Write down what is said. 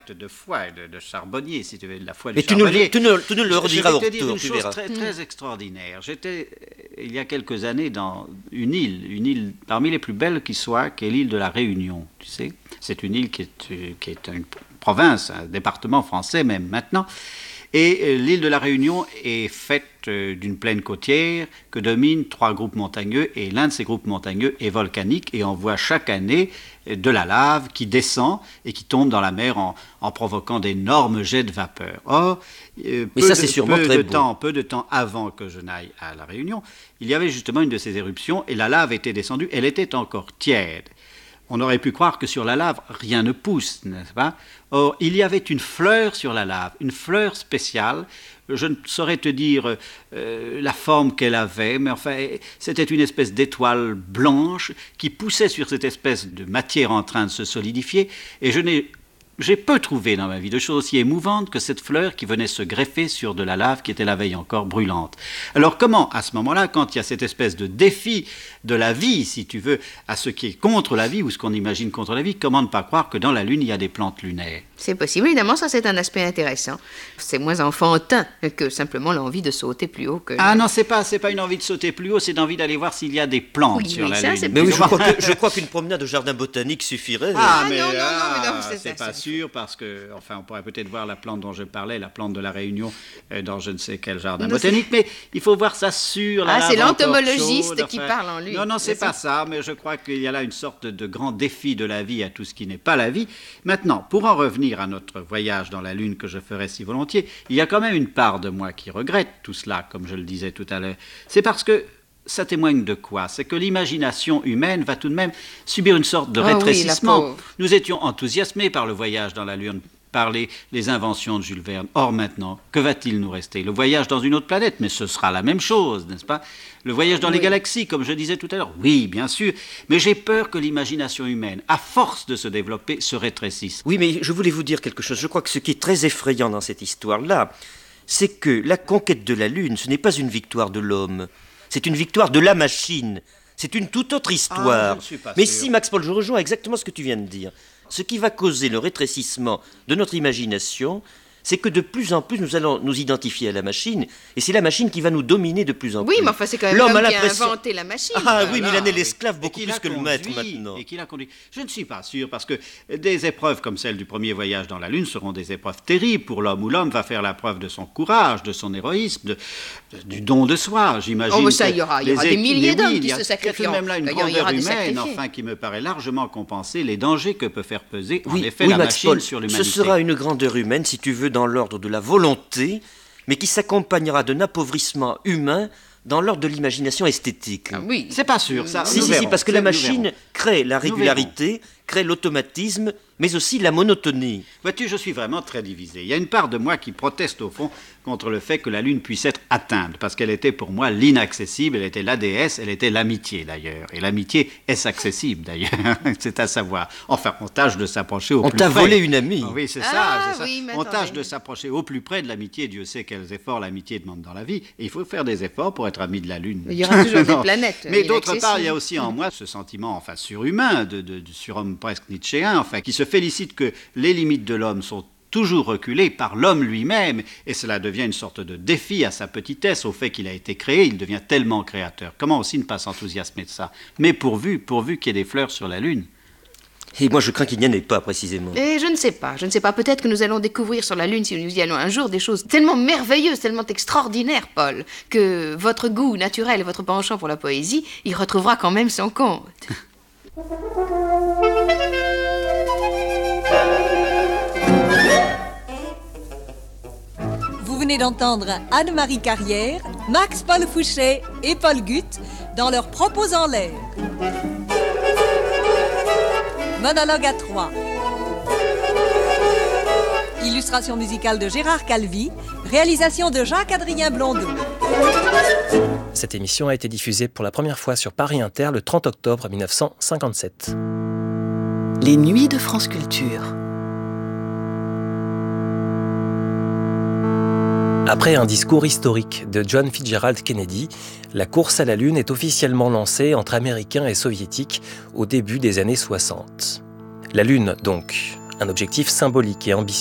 de foi et de charbonnier, si tu veux, de la foi du Mais charbonnier. tu nous le rediras au Je vais te dire retour, une tu chose verras. très, très extraordinaire. J'étais, il y a quelques années, dans une île parmi les plus belles qui soit, qui est l'île de la Réunion, tu sais. C'est une île qui est une province, un département français même maintenant. Et l'île de la Réunion est faite d'une plaine côtière que dominent 3 groupes montagneux, et l'un de ces groupes montagneux est volcanique, et on voit chaque année de la lave qui descend et qui tombe dans la mer en provoquant d'énormes jets de vapeur. Or, Mais ça, c'est sûrement très beau. peu de temps avant que je n'aille à la Réunion, il y avait justement une de ces éruptions, et la lave était descendue, elle était encore tiède. On aurait pu croire que sur la lave, rien ne pousse, n'est-ce pas? Or, il y avait une fleur sur la lave, une fleur spéciale. Je ne saurais te dire la forme qu'elle avait, mais enfin, c'était une espèce d'étoile blanche qui poussait sur cette espèce de matière en train de se solidifier. Et j'ai peu trouvé dans ma vie de choses aussi émouvantes que cette fleur qui venait se greffer sur de la lave qui était la veille encore brûlante. Alors comment, à ce moment-là, quand il y a cette espèce de défi de la vie, si tu veux, à ce qui est contre la vie ou ce qu'on imagine contre la vie, comment ne pas croire que dans la Lune, il y a des plantes lunaires? C'est possible, évidemment, ça c'est un aspect intéressant. C'est moins enfantin que simplement l'envie de sauter plus haut que... Ah non, c'est pas une envie de sauter plus haut, c'est l'envie d'aller voir s'il y a des plantes sur la Lune. Mais oui, je crois qu'une promenade au jardin botanique suffirait. mais non, c'est pas sûr, parce que, enfin, on pourrait peut-être voir la plante dont je parlais, la plante de la Réunion, dans je ne sais quel jardin botanique, mais il faut voir ça sur la lave. C'est l'entomologiste qui parle en lui. Non, c'est pas ça, mais je crois qu'il y a là une sorte de grand défi de la vie à tout ce qui n'est pas la vie. Maintenant, pour en revenir à notre voyage dans la Lune que je ferais si volontiers, il y a quand même une part de moi qui regrette tout cela, comme je le disais tout à l'heure. C'est parce que ça témoigne de quoi? C'est que l'imagination humaine va tout de même subir une sorte de rétrécissement. Nous étions enthousiasmés par le voyage dans la Lune, par les inventions de Jules Verne. Or maintenant, que va-t-il nous rester? Le voyage dans une autre planète, mais ce sera la même chose, n'est-ce pas? Le voyage dans les galaxies, comme je disais tout à l'heure, oui, bien sûr, mais j'ai peur que l'imagination humaine, à force de se développer, se rétrécisse. Oui, mais je voulais vous dire quelque chose. Je crois que ce qui est très effrayant dans cette histoire-là, c'est que la conquête de la Lune, ce n'est pas une victoire de l'homme, c'est une victoire de la machine. C'est une toute autre histoire. Je ne suis pas mais sûr. si, Max Paul, je rejoins exactement ce que tu viens de dire. Ce qui va causer le rétrécissement de notre imagination, c'est que de plus en plus nous allons nous identifier à la machine, et c'est la machine qui va nous dominer de plus en plus. Oui, mais enfin c'est quand même l'homme qui a inventé la machine. Ah oui, mais il en est l'esclave beaucoup plus que le maître maintenant. Et qui l'a conduit. Je ne suis pas sûr, parce que des épreuves comme celle du premier voyage dans la Lune seront des épreuves terribles pour l'homme, où l'homme va faire la preuve de son courage, de son héroïsme, du don de soi, j'imagine. Oh, mais ça, il y aura des milliers d'hommes qui se sacrifient. Il y a tout de même là une grandeur humaine, enfin, qui me paraît largement compenser les dangers que peut faire peser, en effet, la Max machine Paul, sur l'humanité. Ce sera une grandeur humaine, si tu veux, dans l'ordre de la volonté, mais qui s'accompagnera d'un appauvrissement humain dans l'ordre de l'imagination esthétique. Ah oui. C'est pas sûr, ça. Si, parce que la machine crée la régularité, crée l'automatisme, mais aussi la monotonie. Vois-tu, je suis vraiment très divisé. Il y a une part de moi qui proteste au fond contre le fait que la Lune puisse être atteinte, parce qu'elle était pour moi l'inaccessible, elle était la déesse, elle était l'amitié d'ailleurs. Et l'amitié est accessible d'ailleurs, c'est à savoir. Enfin, on tâche de s'approcher au plus près. On t'a volé une amie. Oui, c'est ça. Oui, on tâche de s'approcher au plus près de l'amitié. Dieu sait quels efforts l'amitié demande dans la vie. Et il faut faire des efforts pour être ami de la Lune. Il y aura toujours des planètes. Mais d'autre part, il y a aussi en moi ce sentiment, enfin, surhumain, du surhomme presque nietzschéen, enfin, qui se félicite que les limites de l'homme sont toujours reculées par l'homme lui-même, et cela devient une sorte de défi à sa petitesse, au fait qu'il a été créé, il devient tellement créateur. Comment aussi ne pas s'enthousiasmer de ça? Mais pourvu qu'il y ait des fleurs sur la Lune. Et moi, je crains qu'il n'y en ait pas, précisément. Et je ne sais pas. Peut-être que nous allons découvrir sur la Lune, si nous y allons un jour, des choses tellement merveilleuses, tellement extraordinaires, Paul, que votre goût naturel et votre penchant pour la poésie y retrouvera quand même son compte. Vous venez d'entendre Anne-Marie Carrière, Max Paul Fouchet et Paul Gutt dans leurs propos en l'air. Monologue à 3. Illustration musicale de Gérard Calvi, réalisation de Jacques-Adrien Blondeau. Cette émission a été diffusée pour la première fois sur Paris Inter le 30 octobre 1957. Les Nuits de France Culture. Après un discours historique de John Fitzgerald Kennedy, la course à la Lune est officiellement lancée entre Américains et Soviétiques au début des années 60. La Lune, donc, un objectif symbolique et ambitieux.